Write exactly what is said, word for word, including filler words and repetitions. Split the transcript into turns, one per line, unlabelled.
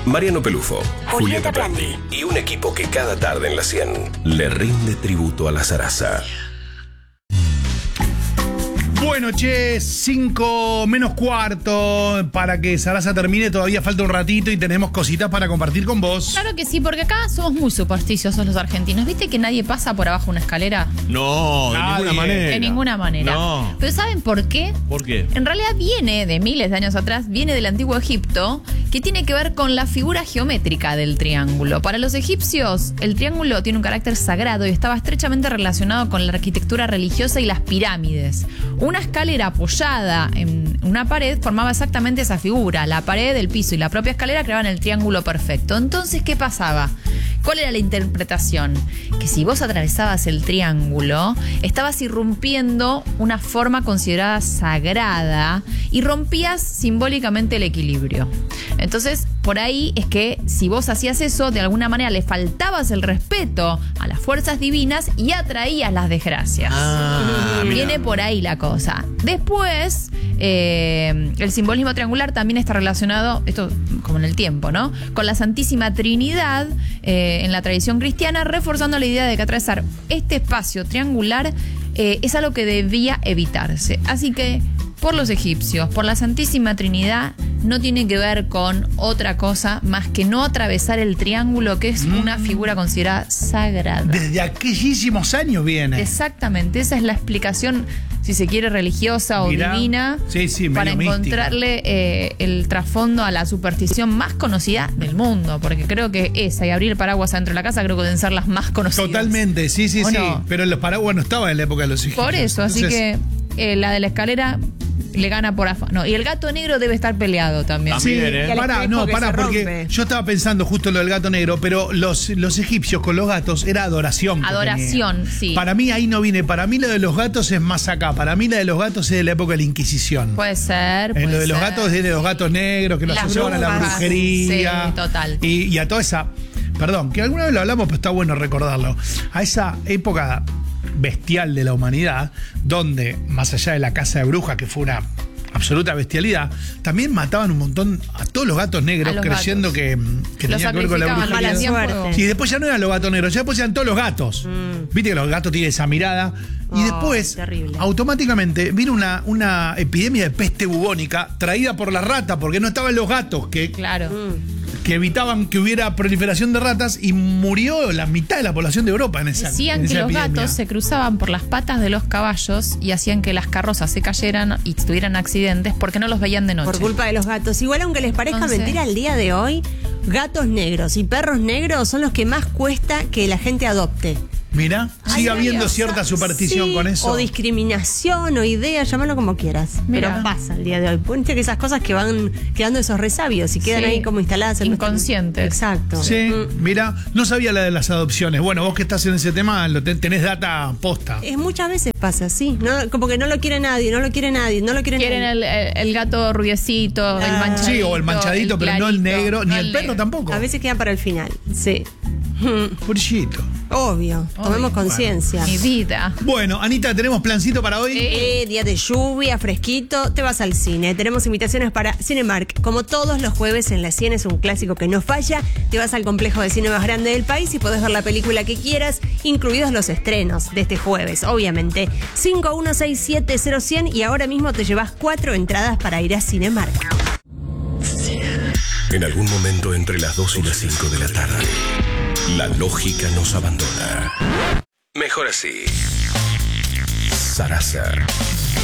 Mariano Pelufo, Julieta Prandi y un equipo que cada tarde en la cien le rinde tributo a la zaraza.
Bueno, che, cinco menos cuarto para que Zaraza termine. Todavía falta un ratito y tenemos cositas para compartir con vos.
Claro que sí, porque acá somos muy supersticiosos los argentinos. ¿Viste que nadie pasa por abajo una escalera?
No, de
Nadie.
ninguna manera.
De ninguna manera.
No.
Pero ¿saben por qué?
¿Por qué?
En realidad viene de miles de años atrás, viene del antiguo Egipto, que tiene que ver con la figura geométrica del triángulo. Para los egipcios, el triángulo tiene un carácter sagrado y estaba estrechamente relacionado con la arquitectura religiosa y las pirámides. Una escalera apoyada en una pared formaba exactamente esa figura. La pared, el piso y la propia escalera creaban el triángulo perfecto. Entonces, ¿qué pasaba? ¿Cuál era la interpretación? Que si vos atravesabas el triángulo, estabas irrumpiendo una forma considerada sagrada y rompías simbólicamente el equilibrio. Entonces, por ahí es que si vos hacías eso, de alguna manera le faltabas el respeto a las fuerzas divinas y atraías las desgracias.
Ah,
Viene
mira.
por ahí la cosa. Después, eh, el simbolismo triangular también está relacionado, esto como en el tiempo, ¿no? Con la Santísima Trinidad eh, en la tradición cristiana, reforzando la idea de que atravesar este espacio triangular eh, es algo que debía evitarse. Así que, por los egipcios, por la Santísima Trinidad, no tiene que ver con otra cosa más que no atravesar el triángulo, que es mm. una figura considerada sagrada.
Desde aquellísimos años viene.
Exactamente, esa es la explicación, si se quiere, religiosa o
Mirá.
divina,
Sí, sí,
para
medio
encontrarle eh, el trasfondo a la superstición más conocida del mundo, porque creo que esa y abrir el paraguas dentro de la casa creo que deben ser las más conocidas.
Totalmente, sí, sí,
¿O
sí.
no?
Pero los paraguas no estaban en la época de los egipcios.
Por eso, así
Entonces,
que eh, la de la escalera le gana por afán. No, y el gato negro debe estar peleado también.
Sí,
También, ¿eh?
Y al
pará,
espejo
no,
que
pará,
se
porque
rompe.
yo estaba pensando justo lo del gato negro, pero los, los egipcios con los gatos era adoración. que
Adoración,
tenían.
sí.
Para mí ahí no viene. Para mí lo de los gatos es más acá. Para mí la de los gatos es de la época de la Inquisición.
Puede ser.
En
puede
lo de los
ser.
gatos es de los gatos negros que los
Las
asociaban a la
brujas,
brujería.
sí, total.
Y, y a toda esa. Perdón, que alguna vez lo hablamos, pero está bueno recordarlo. A esa época bestial de la humanidad, donde, más allá de la casa de brujas, que fue una absoluta bestialidad, también mataban un montón a todos los gatos negros,
A los
creyendo
gatos.
que, que
Los
tenían que ver con la
sacrificaban,
brujería.
los hacían
Mala
fuego.
suerte.
Y después ya no eran los gatos negros, ya después eran todos los gatos.
Mm.
Viste que los gatos tienen esa mirada. Y
Oh,
después,
terrible.
automáticamente, vino una, una epidemia de peste bubónica traída por la rata, porque no estaban los gatos que,
Claro.
Mm.
que evitaban que hubiera proliferación de ratas, y murió la mitad de la población de Europa en esa
Decían
en
que
esa
los
epidemia.
gatos se cruzaban por las patas de los caballos y hacían que las carrozas se cayeran y tuvieran accidentes porque no los veían de noche.
Por culpa de los gatos. Igual, aunque les parezca
Entonces-
mentira, al día de hoy, gatos negros y perros negros son los que más cuesta que la gente adopte.
Mira,
Ay,
sigue
Dios.
habiendo cierta superstición
Sí,
con eso.
O discriminación o idea, llámalo como quieras.
Mira.
Pero pasa el día de hoy. Ponte que esas cosas que van quedando esos resabios y quedan
Sí.
ahí como instaladas en nuestro-
Inconscientes.
Exacto.
Sí,
Mm.
mira, no sabía la de las adopciones. Bueno, vos que estás en ese tema, lo ten- tenés data posta.
Es, muchas veces pasa, sí. No, como que no lo quiere nadie, no lo quiere nadie, no lo quiere
Quieren
nadie.
el, el- el gato rubiecito, el
Ah.
manchadito.
Sí, o el manchadito, pero no el
clarito,
negro, ni
no
el perro
negro.
tampoco.
A veces queda para el final, sí.
Pobrecito.
Obvio, tomemos conciencia.
Mi vida.
Bueno, Anita, ¿tenemos plancito para hoy?
Eh, día de lluvia, fresquito, te vas al cine. Tenemos invitaciones para Cinemark. Como todos los jueves en la cien, es un clásico que no falla. Te vas al complejo de cine más grande del país y podés ver la película que quieras, incluidos los estrenos de este jueves, obviamente. cinco uno seis siete cero cien y ahora mismo te llevas cuatro entradas para ir a Cinemark.
En algún momento entre las dos y las cinco de la tarde, la lógica nos abandona. Mejor así. Zaraza.